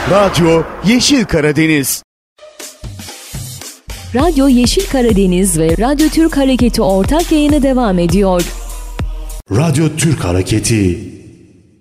Radyo Yeşil Karadeniz. Radyo Yeşil Karadeniz ve Radyo Türk Hareketi ortak yayını devam ediyor. Radyo Türk Hareketi